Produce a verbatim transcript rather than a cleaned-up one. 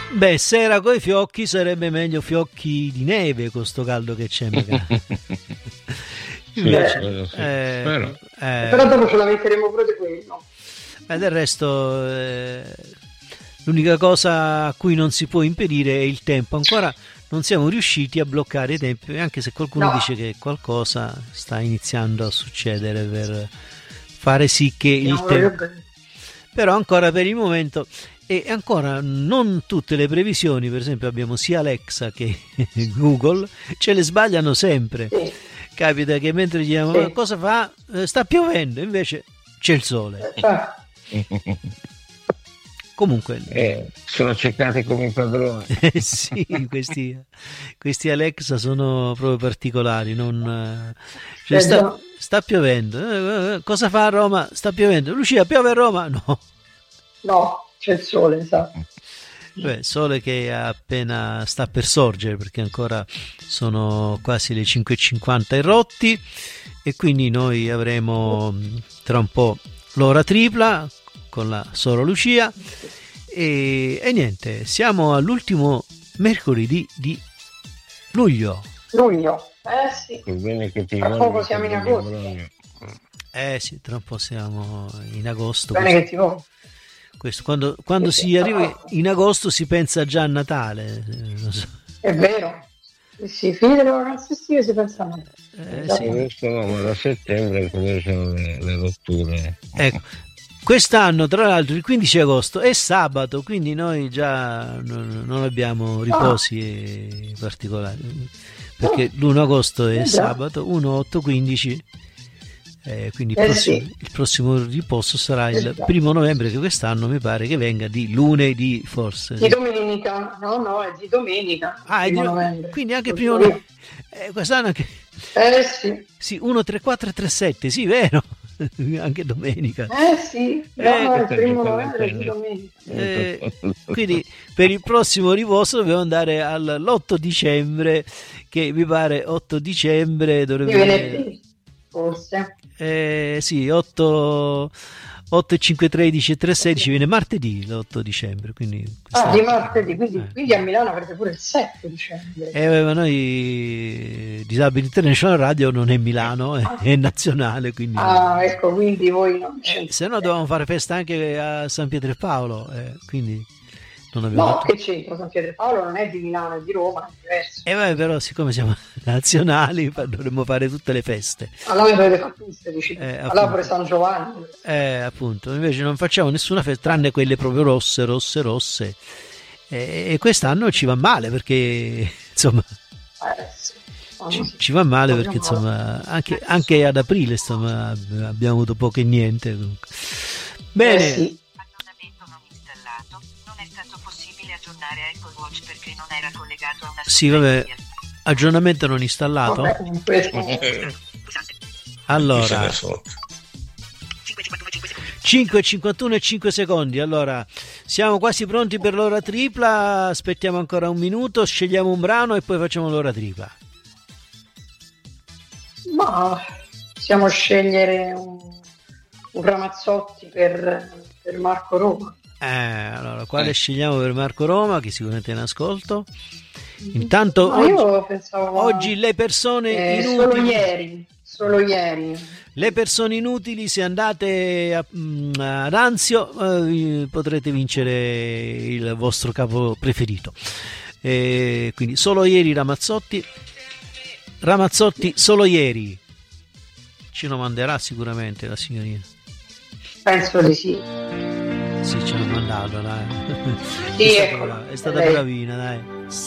Beh, se era coi fiocchi sarebbe meglio fiocchi di neve con sto caldo che c'è magari. Invece, sì, sì. eh, Però. Eh, però dopo ce la metteremo pure quello. Ma del resto eh, l'unica cosa a cui non si può impedire è il tempo. Ancora non siamo riusciti a bloccare i tempi, anche se qualcuno No. dice che qualcosa sta iniziando a succedere per fare sì che il Stiamo tempo, proprio bene. però ancora per il momento, e ancora non tutte le previsioni, per esempio abbiamo sia Alexa che Google, ce le sbagliano sempre. Sì. Capita che mentre diciamo Sì. cosa fa, Eh, sta piovendo, invece c'è il sole. Cioè, Comunque Eh, sono cercati come i padroni. eh, sì, questi, questi Alexa sono proprio particolari. Non, eh, cioè Eh, sta, già. sta piovendo. Eh, eh, cosa fa a Roma? Sta piovendo. Lucia, piove a Roma? No. no, c'è il sole, esatto. Beh, sole che appena sta per sorgere, perché ancora sono quasi le cinque e cinquanta e rotti, e quindi noi avremo mh, tra un po' l'ora tripla con la Sora Lucia e, e niente, siamo all'ultimo mercoledì di luglio. Luglio, eh sì. Che bene che ti Tra voglio, poco siamo che in bene agosto. voglio. Eh sì, tra un po' siamo in agosto. Bene Questo, che ti voglio. questo, quando quando Sì, si sì. arriva in agosto si pensa già a Natale. eh, non so. È vero. Sì, sì, fine delle vacanze estive si pensa a me. Eh, sì. Agosto no, ma da settembre cominciano le, le rotture. Ecco, quest'anno tra l'altro il quindici agosto è sabato, quindi noi già non, non abbiamo riposi particolari, perché l'primo agosto è Eh già. sabato, uno, otto, quindici, eh, quindi il Eh prossimo, sì. il prossimo riposo sarà il Eh già. primo novembre, che quest'anno mi pare che venga di lunedì forse. Di domenica, no, no, è di domenica. Ah, è primo di- novembre. quindi anche Lo primo dico novembre. Eh, quest'anno anche Eh sì, sì, uno, tre, quattro e tre, sette, sì, vero, anche domenica. eh sì, no, Eh, no, il questo è primo giocare novembre è di bene. domenica. Eh, quindi per il prossimo riposo dobbiamo andare all'otto dicembre, che mi pare otto dicembre Di dovrebbe venerdì, forse. eh, sì, otto, otto e cinque, tredici e tre, sedici viene martedì l'otto dicembre, quindi Ah, di martedì, quindi, eh. quindi a Milano avrete pure il sette dicembre. Eh, ma noi Disabili International Radio non è Milano, è, è nazionale, quindi Ah, ecco, quindi voi non eh, c'entrate. se no dovevamo fare festa anche a San Pietro e Paolo, eh, quindi non abbiamo No, fatto. che c'entra? San Pietro e Paolo non è di Milano, è di Roma, è diverso. E vabbè, però siccome siamo nazionali fa- dovremmo fare tutte le feste. Allora dovete fare tutte, dici. Eh, allora appunto. pure San Giovanni. Eh, appunto, invece non facciamo nessuna festa, tranne quelle proprio rosse, rosse, rosse. E, e quest'anno ci va male perché, insomma, Eh, sì. Ah, ci, sì. ci va male Proprio perché, male. insomma, anche, anche ad aprile, insomma, abbiamo avuto poco e niente. Comunque. Bene. Eh sì. Aggiornamento non installato. Non è stato possibile aggiornare Apple Watch perché non era collegato a una Sì, vabbè, aggiornamento non installato. Vabbè, comunque, Allora, Chi se ne fotte? cinque e cinquantuno e cinque secondi. Allora, siamo quasi pronti per l'ora tripla. Aspettiamo ancora un minuto, scegliamo un brano e poi facciamo l'ora tripla. ma possiamo scegliere un, un Ramazzotti per, per Marco Roma. Eh, allora, quale scegliamo per Marco Roma, che sicuramente è in ascolto? Intanto Ma oggi, io pensavo oggi le persone eh, inutili, solo ieri, solo ieri. le persone inutili, se andate a, mm, ad Anzio eh, potrete vincere il vostro capo preferito. Eh, quindi solo ieri Ramazzotti, Ramazzotti solo ieri. Ce lo manderà sicuramente la signorina. Penso di sì. Sì, ce l'ho mandato, dai. Sì, è stata, eccola, bra- è stata lei. bravina, dai.